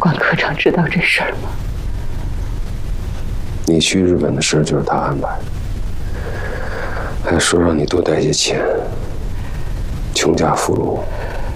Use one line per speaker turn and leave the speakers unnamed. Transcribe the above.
关科长知道这事儿吗？
你去日本的事就是他安排的，还说让你多带些钱，穷家富路。